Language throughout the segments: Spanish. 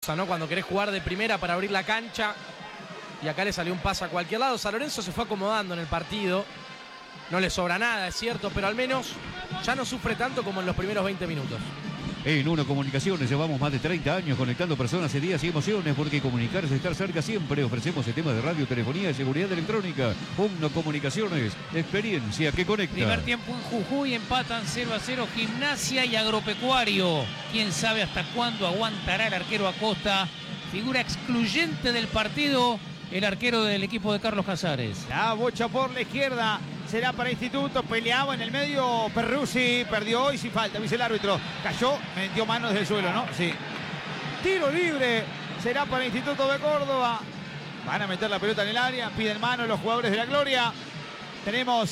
cosa, ¿no? Cuando querés jugar de primera para abrir la cancha y acá le salió un pase a cualquier lado. San Lorenzo se fue acomodando en el partido. No le sobra nada, es cierto, pero al menos ya no sufre tanto como en los primeros 20 minutos. En Uno Comunicaciones llevamos más de 30 años conectando personas, ideas y emociones, porque comunicar es estar cerca siempre. Ofrecemos sistemas de radio, telefonía y seguridad electrónica. Uno Comunicaciones, experiencia que conecta. Primer tiempo en Jujuy, empatan 0-0 Gimnasia y Agropecuario. Quién sabe hasta cuándo aguantará el arquero Acosta, figura excluyente del partido, el arquero del equipo de Carlos Casares. La bocha por la izquierda. Será para Instituto, peleaba en el medio Perruzzi, perdió y sin falta, dice el árbitro. Cayó, metió manos del suelo, ¿no? Sí. Tiro libre, será para Instituto de Córdoba. Van a meter la pelota en el área, piden mano los jugadores de la Gloria. Tenemos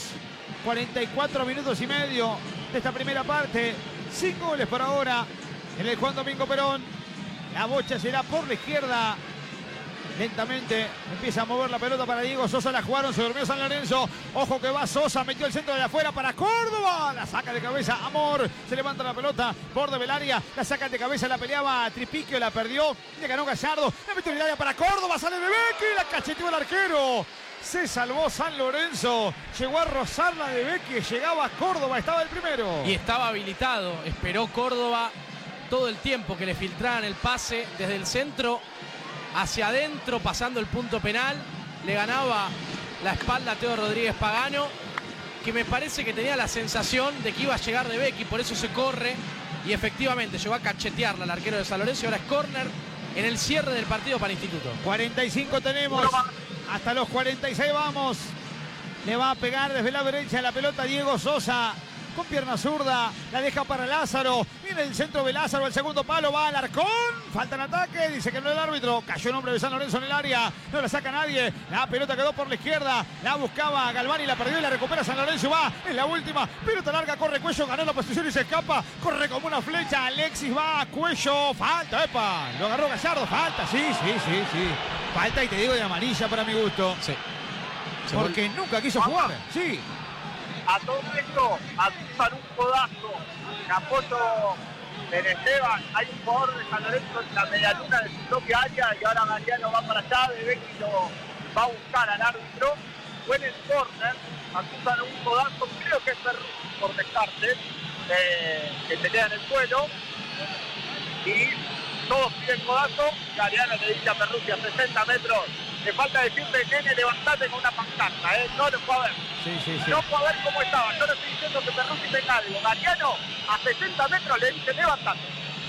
44 minutos y medio de esta primera parte. 5 goles por ahora en el Juan Domingo Perón. La bocha será por la izquierda. Lentamente empieza a mover la pelota para Diego Sosa, la jugaron, se durmió San Lorenzo. Ojo que va Sosa, metió el centro de afuera para Córdoba. La saca de cabeza Amor, se levanta la pelota, borde del área, la saca de cabeza, la peleaba Tripiquio, la perdió, le ganó Gallardo, la metió en el área para Córdoba, sale Bebeque, la cacheteó el arquero. Se salvó San Lorenzo, llegó a rozarla de Beque, llegaba Córdoba, estaba el primero. Y estaba habilitado, esperó Córdoba todo el tiempo que le filtraran el pase desde el centro hacia adentro, pasando el punto penal. Le ganaba la espalda a Teo Rodríguez Pagano, que me parece que tenía la sensación de que iba a llegar de Becky, por eso se corre y efectivamente llegó a cachetearla al arquero de San Lorenzo. Y ahora es córner en el cierre del partido para Instituto. 45 tenemos, hasta los 46 vamos. Le va a pegar desde la derecha la pelota Diego Sosa. Con pierna zurda, la deja para Lázaro. Viene el centro de Lázaro, el segundo palo, va Alarcón. Falta en ataque, dice que no el árbitro. Cayó el hombre de San Lorenzo en el área. No la saca nadie. La pelota quedó por la izquierda. La buscaba Galvani, la perdió y la recupera San Lorenzo. Va, es la última. Pelota larga, corre Cuello, ganó la posición y se escapa. Corre como una flecha. Alexis va, Cuello. Falta, epa. Lo agarró Gallardo. Falta, sí. Falta y te digo de amarilla para mi gusto. Sí. Porque nunca quiso jugar. Sí. A todo esto acusan un codazo en apoyo de Esteban. Hay un jugador de San Lorenzo en la medialuna de su propia área y ahora Mariano va para allá. Bebecky lo va a buscar al árbitro. Fue en el córner, acusan un codazo, creo que es Perruzzi por descarte, que se queda en el suelo. Y todos piden codazo. Mariano le dice a Perruzzi a 60 metros. Le falta decirle, nene, levantate con una pancarta, no lo puedo ver. Sí. No puedo ver cómo estaba. Yo no estoy diciendo que Perruzzi tenga algo. Mariano, a 60 metros le dice, levantate.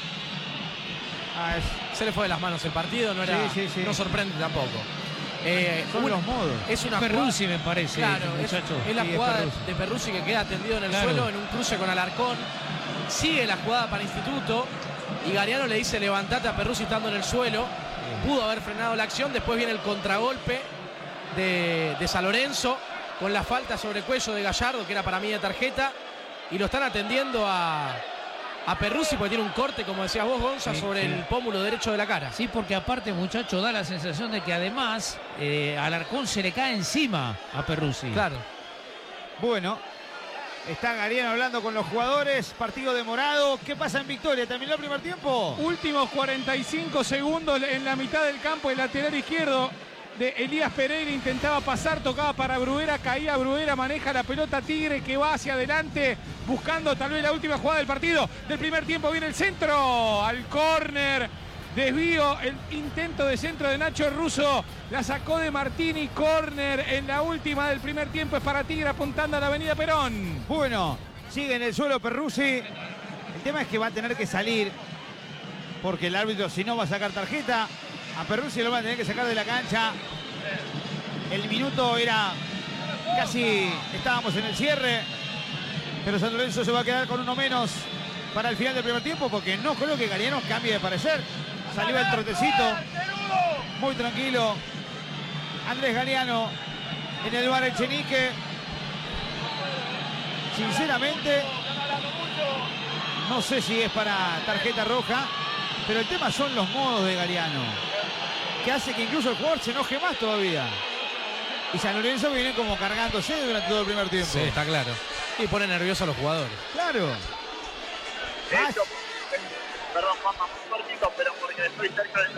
Se le fue de las manos el partido, no era, Sí. no sorprende tampoco. Son los modos. Es una Perruzzi me parece. Claro, muchacho. es la Sí, jugada es de Perruzzi que queda tendido en el Claro. suelo en un cruce con Alarcón. Sigue la jugada para Instituto y Gariano le dice levantate a Perruzzi estando en el suelo. Pudo haber frenado la acción. Después viene el contragolpe de San Lorenzo con la falta sobre Cuello de Gallardo, que era para mí de tarjeta, y lo están atendiendo a Perruzzi porque tiene un corte, como decías vos, Gonza, sobre el pómulo derecho de la cara. Sí, porque aparte, muchacho, da la sensación de que además Alarcón se le cae encima a Perruzzi. Claro. Bueno, está Gariano hablando con los jugadores. Partido demorado. ¿Qué pasa en Victoria? ¿Terminó el primer tiempo? Últimos 45 segundos en la mitad del campo, el lateral izquierdo de Elías Pereira intentaba pasar, tocaba para Bruguera, caía Bruguera, maneja la pelota Tigre que va hacia adelante buscando tal vez la última jugada del partido. Del primer tiempo viene el centro al córner, desvío, el intento de centro de Nacho Russo, la sacó de Martini, córner en la última del primer tiempo, es para Tigre apuntando a la avenida Perón. Bueno, sigue en el suelo Perruzzi. El tema es que va a tener que salir porque el árbitro, si no, va a sacar tarjeta. A Perruzzi lo va a tener que sacar de la cancha. El minuto era casi, estábamos en el cierre, pero San Lorenzo se va a quedar con uno menos para el final del primer tiempo porque no creo que Gariano cambie de parecer. Salió el trotecito, muy tranquilo. Andrés Gariano en el bar Echenique. Sinceramente, no sé si es para tarjeta roja, pero el tema son los modos de Gariano, que hace que incluso el jugador se enoje más todavía. Y San Lorenzo viene como cargándose durante todo el primer tiempo. Sí, está claro. Y pone nervioso a los jugadores. Claro. De hecho, perdón, Juanma, muy cortito, pero porque estoy cerca del